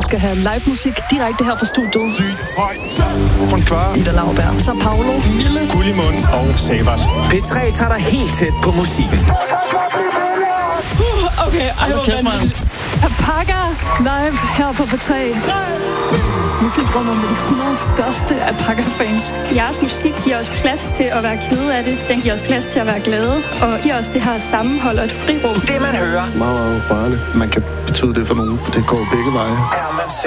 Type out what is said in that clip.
skal have live musik direkte her fra studiet. Sygt højt. Von Kvar, Ida Lauberg, så Paolo, Mille, Gullimund og Savas. P3 tager dig helt tæt på musikken. Okay, Alpaca live her på P3. Vi fik rummet med de 100 største Alpaca-fans. Jeres musik giver os plads til at være kede af det. Den giver os plads til at være glade. Og giver os det her sammenhold og et frirum. Det man hører, meget rørende. Man kan betyde det for nogen. Det går begge veje. er man selv.